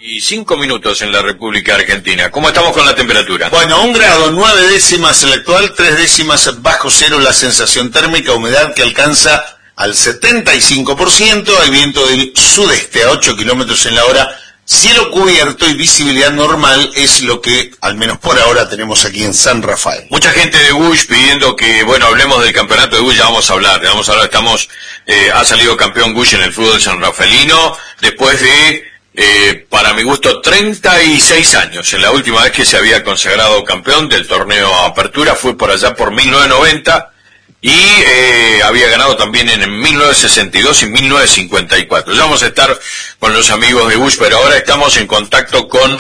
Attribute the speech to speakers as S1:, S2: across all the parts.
S1: Y 5 minutos en la República Argentina. ¿Cómo estamos con la temperatura?
S2: Bueno, 1 grado, 9 décimas el actual, 3 décimas bajo cero la sensación térmica, humedad que alcanza al 75%, hay viento del sudeste a 8 kilómetros en la hora, cielo cubierto y visibilidad normal es lo que, al menos por ahora, tenemos aquí en San Rafael.
S1: Mucha gente de Bush pidiendo que, bueno, hablemos del campeonato de Bush, ya vamos a hablar, ha salido campeón Bush en el fútbol sanrafaelino, después de... para mi gusto 36 años, en la última vez que se había consagrado campeón del torneo Apertura fue por allá por 1990 y había ganado también en 1962 y 1954. Ya vamos a estar con los amigos de Bush, pero ahora estamos en contacto con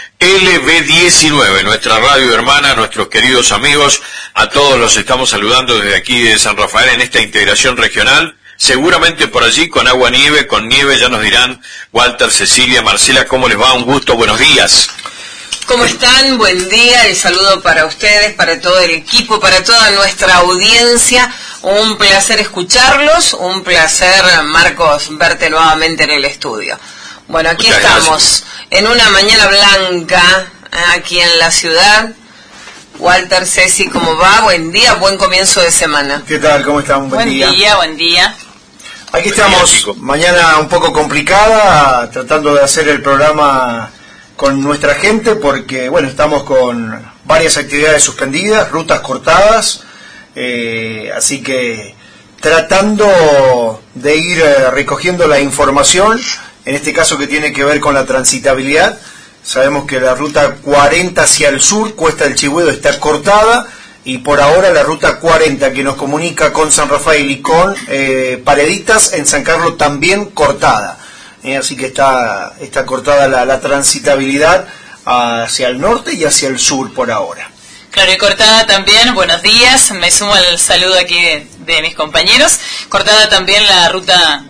S1: LB19, nuestra radio hermana, nuestros queridos amigos, a todos los estamos saludando desde aquí de San Rafael en esta integración regional. Seguramente por allí con agua nieve, con nieve, ya nos dirán Walter, Cecilia, Marcela, ¿cómo les va? Un gusto, buenos días.
S3: ¿Cómo están? Buen día, el saludo para ustedes, para todo el equipo, para toda nuestra audiencia. Un placer escucharlos, un placer, Marcos, verte nuevamente en el estudio. Bueno, aquí
S1: Muchas
S3: estamos,
S1: gracias.
S3: En una mañana blanca, aquí en la ciudad. Walter, Ceci, ¿cómo va? Buen día, buen comienzo de semana.
S2: ¿Qué tal? ¿Cómo están? Buen día.
S3: Buen día.
S2: Aquí estamos, mañana un poco complicada, tratando de hacer el programa con nuestra gente, porque, bueno, estamos con varias actividades suspendidas, rutas cortadas, así que tratando de ir recogiendo la información, en este caso que tiene que ver con la transitabilidad. Sabemos que la ruta 40 hacia el sur, Cuesta del Chigüedo, está cortada, y por ahora la ruta 40 que nos comunica con San Rafael y con Pareditas en San Carlos también cortada. Así que está cortada la transitabilidad hacia el norte y hacia el sur por ahora.
S4: Claro, y cortada también, buenos días, me sumo al saludo aquí de mis compañeros. Cortada también la ruta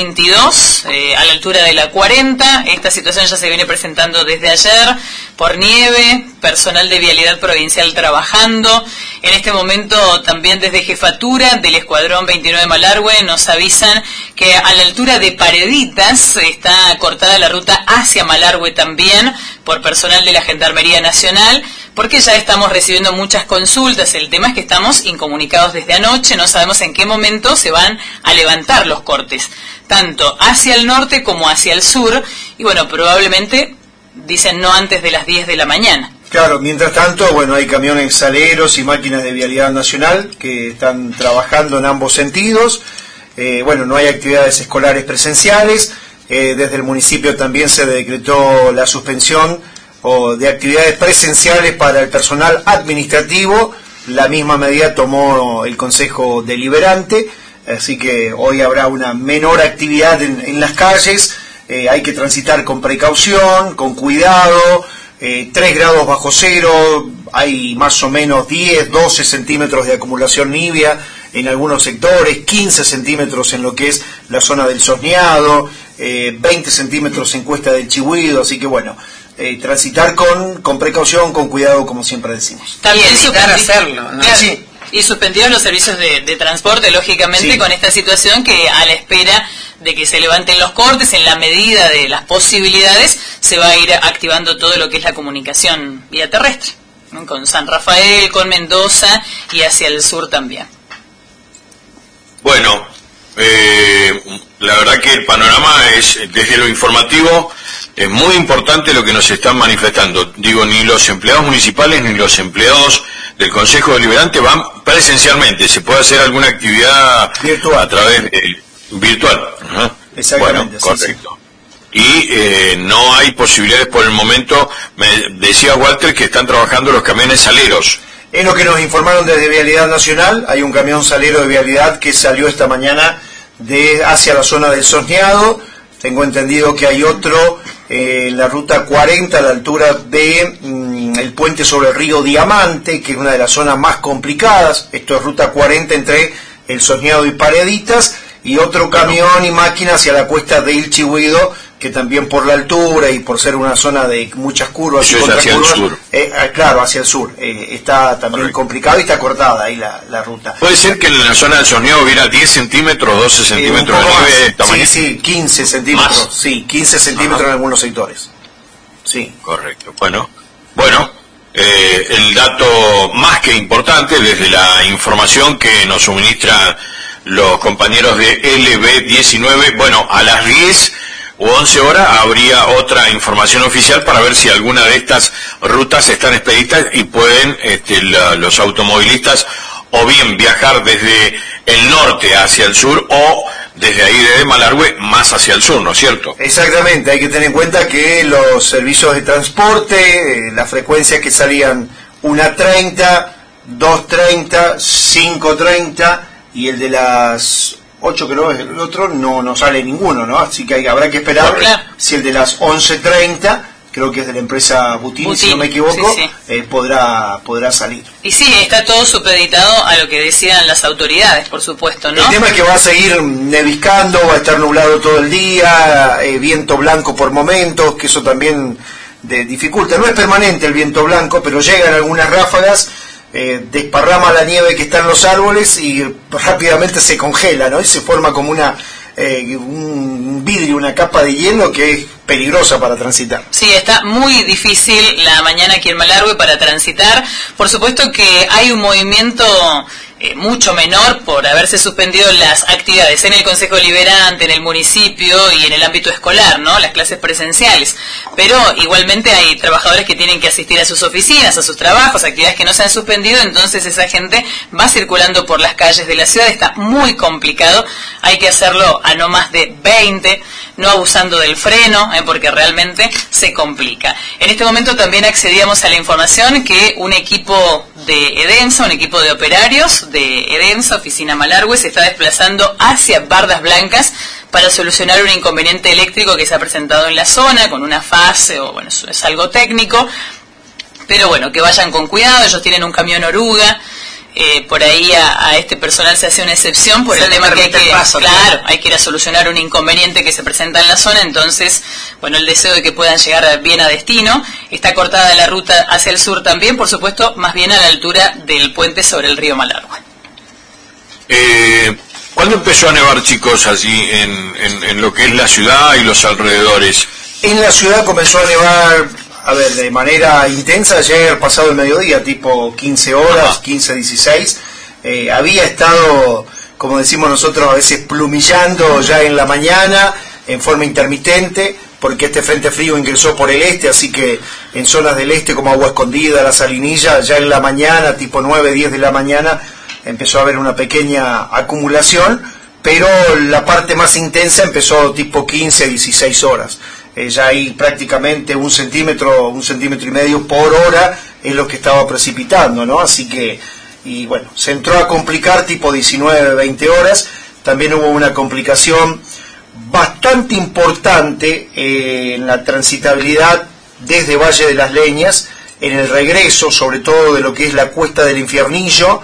S4: 222 a la altura de la 40. Esta situación ya se viene presentando desde ayer por nieve, personal de Vialidad Provincial trabajando. En este momento también desde Jefatura del Escuadrón 29 Malargüe nos avisan que a la altura de Pareditas está cortada la ruta hacia Malargüe también por personal de la Gendarmería Nacional, porque ya estamos recibiendo muchas consultas. El tema es que estamos incomunicados desde anoche, no sabemos en qué momento se van a levantar los cortes, tanto hacia el norte como hacia el sur, y bueno, probablemente dicen no antes de las 10 de la mañana.
S2: Claro, mientras tanto, bueno, hay camiones saleros y máquinas de Vialidad Nacional que están trabajando en ambos sentidos. Bueno, no hay actividades escolares presenciales. Desde el municipio también se decretó la suspensión de actividades presenciales para el personal administrativo. La misma medida tomó el Consejo Deliberante, así que hoy habrá una menor actividad en las calles. Hay que transitar con precaución, con cuidado. 3 grados bajo cero, hay más o menos 10, 12 centímetros de acumulación nibia en algunos sectores, 15 centímetros en lo que es la zona del Sosneado, 20 centímetros en Cuesta del Chigüedo, así que bueno, transitar con precaución, con cuidado, como siempre decimos.
S3: También hacerlo, ¿no?
S4: Claro.
S2: Sí.
S4: Y suspendieron los servicios de transporte, lógicamente,
S2: Sí.
S4: con esta situación que a la espera de que se levanten los cortes, en la medida de las posibilidades, se va a ir activando todo lo que es la comunicación vía terrestre, ¿no? Con San Rafael, con Mendoza y hacia el sur también.
S1: Bueno, la verdad que el panorama es, desde lo informativo, es muy importante lo que nos están manifestando. Digo, ni los empleados municipales ni los empleados del Consejo Deliberante van presencialmente. Se puede hacer alguna actividad
S2: virtual
S1: a través de virtual. Ajá.
S2: Exactamente.
S1: Bueno, correcto. Sí. Y no hay posibilidades por el momento. Me decía Walter que están trabajando los camiones saleros.
S2: Es lo que nos informaron desde Vialidad Nacional. Hay un camión salero de Vialidad que salió esta mañana hacia la zona del Sosneado. Tengo entendido que hay otro en la ruta 40 a la altura de el puente sobre el río Diamante, que es una de las zonas más complicadas. Esto es ruta 40 entre el Sosneado y Pareditas, y otro camión y máquina hacia la Cuesta del Chigüedo, que también por la altura y por ser una zona de muchas curvas y contracurvas,
S1: hacia el sur.
S2: Claro, hacia el sur, está también complicado y está cortada ahí la ruta.
S1: ¿Puede ser que en la zona del Sosneado hubiera 10 centímetros, 12 centímetros de nieve de tamaño?
S2: Sí, 15 centímetros,
S1: ¿Más?
S2: sí, 15 centímetros en algunos sectores. Sí.
S1: Correcto. Bueno, el dato más que importante desde la información que nos suministran los compañeros de LB19, bueno, a las 10 o 11 horas habría otra información oficial para ver si alguna de estas rutas están expeditas y pueden los automovilistas o bien viajar desde el norte hacia el sur o desde ahí, desde Malargüe, más hacia el sur, ¿no es cierto?
S2: Exactamente, hay que tener en cuenta que los servicios de transporte, las frecuencias que salían 1:30, 2:30, 5:30 y el de las 8 que no es el otro, no sale ninguno, ¿no? Así que habrá que esperar si el de las 11:30, creo que es de la empresa Butini, si no me equivoco, sí. Podrá salir.
S4: Y sí, está todo supeditado a lo que decían las autoridades, por supuesto, ¿no?
S2: El tema es que va a seguir neviscando, va a estar nublado todo el día, viento blanco por momentos, que eso también dificulta. No es permanente el viento blanco, pero llegan algunas ráfagas, desparrama la nieve que está en los árboles y rápidamente se congela, ¿no? Y se forma como un vidrio, una capa de hielo que es peligrosa para transitar.
S4: Sí, está muy difícil la mañana aquí en Malargüe para transitar. Por supuesto que hay un movimiento mucho menor por haberse suspendido las actividades en el Consejo Deliberante, en el municipio y en el ámbito escolar, ¿no? Las clases presenciales. Pero igualmente hay trabajadores que tienen que asistir a sus oficinas, a sus trabajos, actividades que no se han suspendido, entonces esa gente va circulando por las calles de la ciudad. Está muy complicado, hay que hacerlo a no más de 20, no abusando del freno, porque realmente se complica. En este momento también accedíamos a la información que un equipo de EDENSA, un equipo de operarios de EDENSA, Oficina Malargüe, se está desplazando hacia Bardas Blancas para solucionar un inconveniente eléctrico que se ha presentado en la zona con una fase, o bueno, es algo técnico, pero bueno, que vayan con cuidado. Ellos tienen un camión oruga. Por ahí a este personal se hace una excepción por el tema que hay que ir a solucionar un inconveniente que se presenta en la zona. Entonces, bueno, el deseo de que puedan llegar bien a destino. Está cortada la ruta hacia el sur también, por supuesto, más bien a la altura del puente sobre el río Malargüe.
S1: ¿Cuándo empezó a nevar, chicos, allí en lo que es la ciudad y los alrededores?
S2: En la ciudad comenzó a nevar, de manera intensa ayer pasado el mediodía, tipo 15 horas, 15, 16. Había estado, como decimos nosotros, a veces plumillando ya en la mañana, en forma intermitente, porque este frente frío ingresó por el este, así que en zonas del este como Agua Escondida, La Salinilla, ya en la mañana, tipo 9, 10 de la mañana, empezó a haber una pequeña acumulación, pero la parte más intensa empezó tipo 15, 16 horas. Ya hay prácticamente un centímetro y medio por hora es lo que estaba precipitando, ¿no? Así que, y bueno, se entró a complicar tipo 19, 20 horas. También hubo una complicación bastante importante en la transitabilidad desde Valle de las Leñas, en el regreso, sobre todo de lo que es la Cuesta del Infiernillo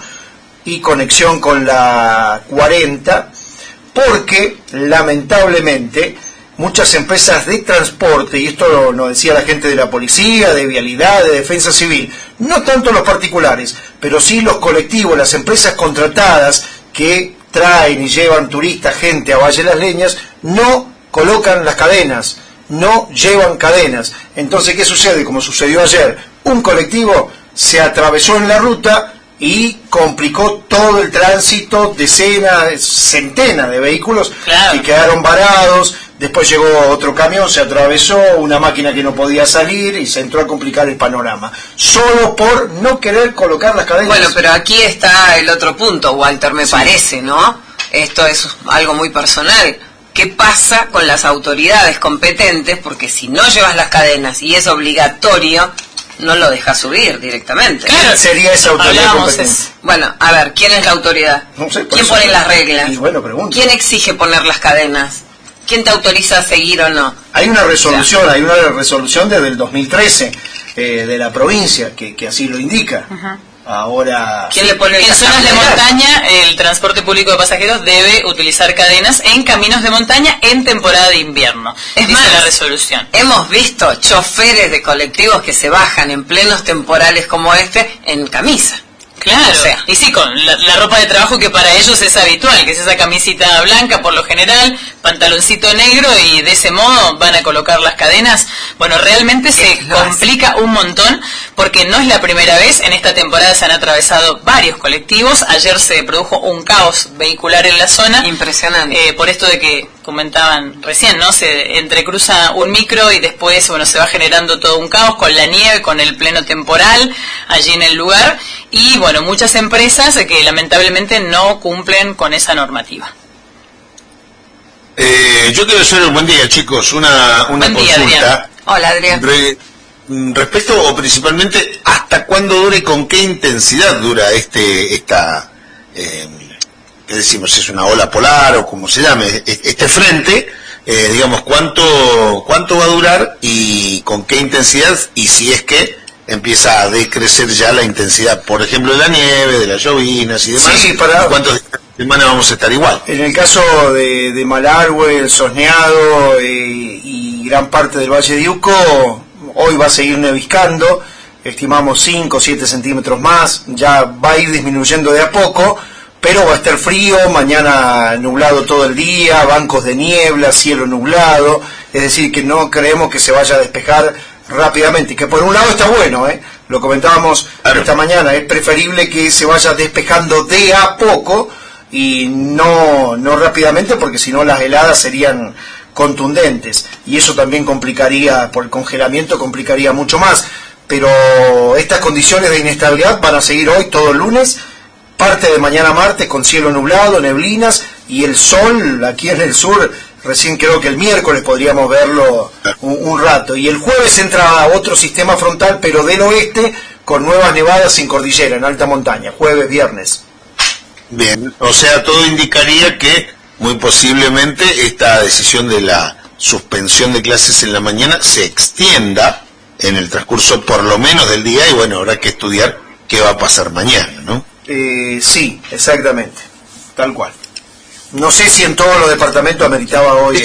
S2: y conexión con la 40, porque lamentablemente muchas empresas de transporte, y esto nos decía la gente de la policía, de vialidad, de defensa civil, no tanto los particulares, pero sí los colectivos, las empresas contratadas que traen y llevan turistas, gente a Valle de las Leñas, no colocan las cadenas, no llevan cadenas. Entonces, ¿qué sucede? Como sucedió ayer, un colectivo se atravesó en la ruta y complicó todo el tránsito, decenas, centenas de vehículos que quedaron varados. Después llegó otro camión, se atravesó, una máquina que no podía salir y se entró a complicar el panorama. Solo por no querer colocar las cadenas.
S3: Bueno, pero aquí está el otro punto, Walter, me parece, ¿no? Esto es algo muy personal. ¿Qué pasa con las autoridades competentes? Porque si no llevas las cadenas y es obligatorio, no lo dejas subir directamente.
S2: Claro, sería esa autoridad competente.
S3: Bueno, a ver, ¿quién es la autoridad?
S2: No sé,
S3: ¿Quién pone las reglas?
S2: Y bueno, pregunto.
S3: ¿Quién exige poner las cadenas? ¿Quién te autoriza a seguir o no?
S2: Hay una resolución, desde el 2013 de la provincia que así lo indica. Ahora,
S3: ¿quién le pone
S4: en zonas de montaña el transporte público de pasajeros debe utilizar cadenas en caminos de montaña en temporada de invierno?
S3: Es más, la resolución. Hemos visto choferes de colectivos que se bajan en plenos temporales como este en camisa.
S4: Claro,
S3: O sea,
S4: y sí, con la ropa de trabajo que para ellos es habitual, que es esa camisita blanca por lo general, pantaloncito negro, y de ese modo van a colocar las cadenas. Bueno, realmente se complica un montón, porque no es la primera vez. En esta temporada se han atravesado varios colectivos. Ayer se produjo un caos vehicular en la zona.
S3: Impresionante.
S4: Por esto de que comentaban recién, ¿no? Se entrecruza un micro y después, bueno, se va generando todo un caos con la nieve, con el pleno temporal allí en el lugar, y bueno, muchas empresas que lamentablemente no cumplen con esa normativa.
S5: Yo quiero hacer un buen día, chicos, una
S4: Buen día,
S5: consulta.
S4: Adrián.
S3: Hola, Adrián.
S5: Respecto, o principalmente, ¿hasta cuándo dura y con qué intensidad dura esta ¿qué decimos? ¿Es una ola polar o como se llame? Este frente, digamos, ¿cuánto va a durar y con qué intensidad? Y si es que empieza a decrecer ya la intensidad, por ejemplo, de la nieve, de las llovinas y demás.
S2: Sí,
S5: ¿Cuántas semanas vamos a estar igual?
S2: En el caso de Malargüe, el Sosneado y gran parte del Valle de Uco, hoy va a seguir neviscando, estimamos 5 o 7 centímetros más, ya va a ir disminuyendo de a poco, pero va a estar frío, mañana nublado todo el día, bancos de niebla, cielo nublado, es decir, que no creemos que se vaya a despejar rápidamente, que por un lado está bueno, lo comentábamos esta mañana, es preferible que se vaya despejando de a poco y no rápidamente, porque si no las heladas serían contundentes y eso también complicaría, por el congelamiento complicaría mucho más, pero estas condiciones de inestabilidad van a seguir hoy todo el lunes, parte de mañana martes con cielo nublado, neblinas y el sol aquí en el sur. Recién creo que el miércoles podríamos verlo un rato. Y el jueves entra otro sistema frontal, pero del oeste, con nuevas nevadas en cordillera, en alta montaña. Jueves, viernes.
S5: Bien, o sea, todo indicaría que muy posiblemente esta decisión de la suspensión de clases en la mañana se extienda en el transcurso por lo menos del día y bueno, habrá que estudiar qué va a pasar mañana, ¿no?
S2: Sí, exactamente. Tal cual. No sé si en todos los departamentos ameritaba hoy.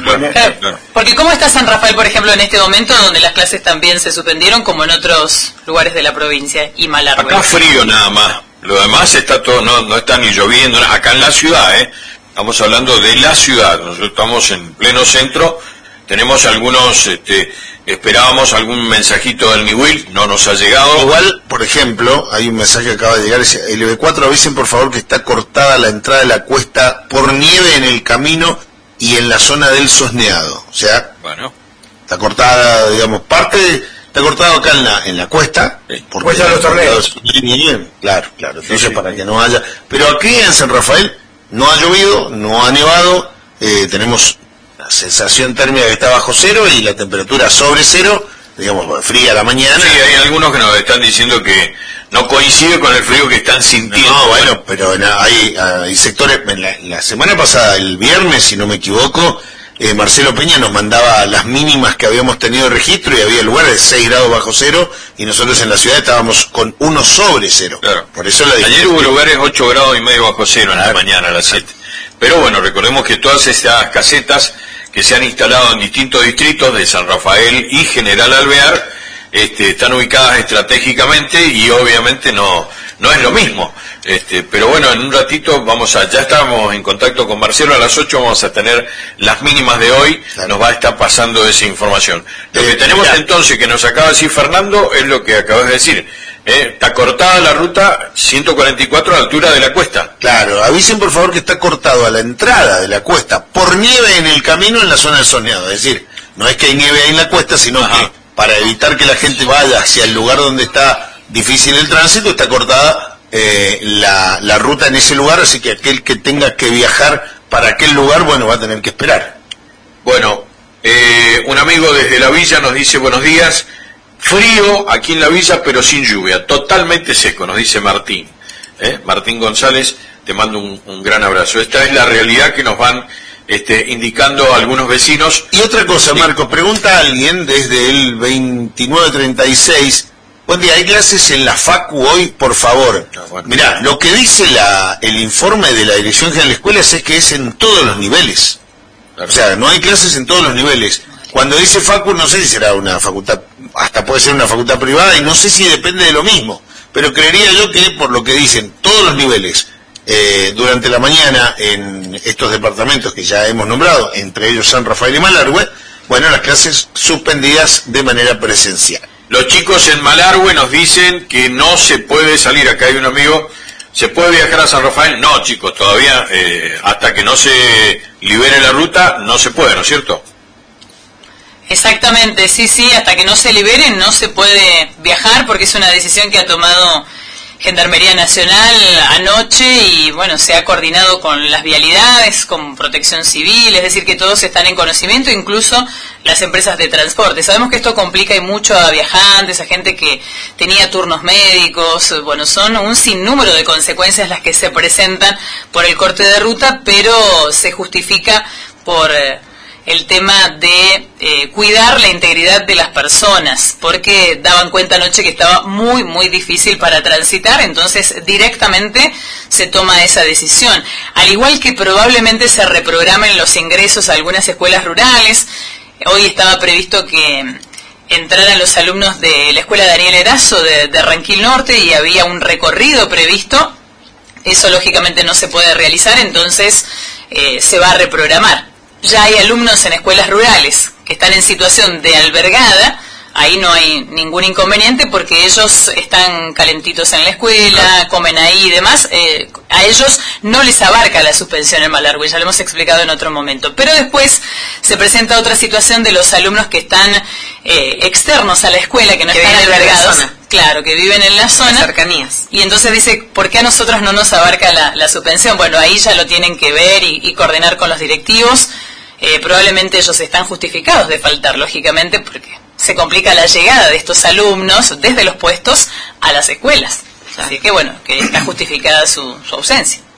S4: Claro. Porque ¿cómo está San Rafael, por ejemplo, en este momento, donde las clases también se suspendieron, como en otros lugares de la provincia y Malargüe?
S1: Acá frío nada más. Lo demás está todo, no está ni lloviendo. Acá en la ciudad, estamos hablando de la ciudad. Nosotros estamos en pleno centro. Tenemos algunos, esperábamos algún mensajito del Miwil, no nos ha llegado.
S5: Igual, por ejemplo, hay un mensaje que acaba de llegar, dice, LB4 avisen por favor que está cortada la entrada de la cuesta por nieve en el camino y en la zona del Sosneado. O sea,
S1: Bueno,
S5: está cortada, digamos, está cortado acá en la cuesta.
S2: Porque cuesta de los torneos.
S5: Claro, entonces para que no haya... Pero aquí en San Rafael no ha llovido, no ha nevado, tenemos la sensación térmica que está bajo cero y la temperatura sobre cero, digamos, fría a la mañana.
S1: sí, hay algunos que nos están diciendo que no coincide con el frío que están sintiendo.
S5: No, bueno, pero hay sectores, la semana pasada, el viernes, si no me equivoco, Marcelo Peña nos mandaba las mínimas que habíamos tenido registro y había lugares de 6 grados bajo cero y nosotros en la ciudad estábamos con 1 sobre cero.
S1: Claro.
S5: Por eso
S1: Ayer hubo lugares 8 grados y medio bajo cero en la mañana a las 7. Pero bueno, recordemos que todas estas casetas que se han instalado en distintos distritos de San Rafael y General Alvear están ubicadas estratégicamente y obviamente no es lo mismo. Pero bueno, en un ratito ya estamos en contacto con Marcelo, a las 8 vamos a tener las mínimas de hoy, claro. Nos va a estar pasando esa información. Lo que tenemos entonces, que nos acaba de decir Fernando, es lo que acabas de decir. Está cortada la ruta 144 a la altura de la cuesta.
S5: Claro, avisen por favor que está cortado a la entrada de la cuesta por nieve en el camino en la zona del Sosneado. Es decir, no es que hay nieve ahí en la cuesta, sino que para evitar que la gente vaya hacia el lugar donde está difícil el tránsito, está cortada la ruta en ese lugar, así que aquel que tenga que viajar para aquel lugar, bueno, va a tener que esperar.
S1: Bueno, un amigo desde la villa nos dice buenos días. Frío aquí en la villa, pero sin lluvia, totalmente seco, nos dice Martín. Martín González, te mando un gran abrazo. Esta es la realidad que nos van indicando algunos vecinos.
S5: Y otra cosa, Marco, pregunta a alguien desde el 2936, buen día, ¿hay clases en la Facu hoy, por favor?
S1: No, bueno,
S5: mirá, lo que dice el informe de la Dirección General de Escuelas es que es en todos los niveles. Claro. O sea, no hay clases en todos los niveles. Cuando dice Facu, no sé si será una facultad, hasta puede ser una facultad privada, y no sé si depende de lo mismo. pero creería yo que, por lo que dicen todos los niveles, durante la mañana en estos departamentos que ya hemos nombrado, entre ellos San Rafael y Malargüe, bueno, las clases suspendidas de manera presencial.
S1: Los chicos en Malargüe nos dicen que no se puede salir, acá hay un amigo, ¿se puede viajar a San Rafael? No, chicos, todavía, hasta que no se libere la ruta, no se puede, ¿no es cierto?
S4: Exactamente, sí, hasta que no se libere no se puede viajar porque es una decisión que ha tomado Gendarmería Nacional anoche y bueno, se ha coordinado con las vialidades, con Protección Civil, es decir que todos están en conocimiento, incluso las empresas de transporte. Sabemos que esto complica y mucho a viajantes, a gente que tenía turnos médicos, bueno, son un sinnúmero de consecuencias las que se presentan por el corte de ruta, pero se justifica por el tema de cuidar la integridad de las personas, porque daban cuenta anoche que estaba muy difícil para transitar, entonces directamente se toma esa decisión. Al igual que probablemente se reprogramen los ingresos a algunas escuelas rurales, hoy estaba previsto que entraran los alumnos de la escuela Daniel Erazo de Ranquil Norte y había un recorrido previsto, eso lógicamente no se puede realizar, entonces se va a reprogramar. Ya hay alumnos en escuelas rurales que están en situación de albergada, ahí no hay ningún inconveniente porque ellos están calentitos en la escuela, comen ahí y demás, a ellos no les abarca la suspensión en Malargüe, ya lo hemos explicado en otro momento. Pero después se presenta otra situación de los alumnos que están externos a la escuela, que no están albergados. Claro, que viven en la zona.
S3: Cercanías.
S4: Y entonces dice, ¿por qué a nosotros no nos abarca la suspensión? Bueno, ahí ya lo tienen que ver y coordinar con los directivos. Probablemente ellos están justificados de faltar, lógicamente, porque se complica la llegada de estos alumnos desde los puestos a las escuelas. Así que bueno, que está justificada su ausencia.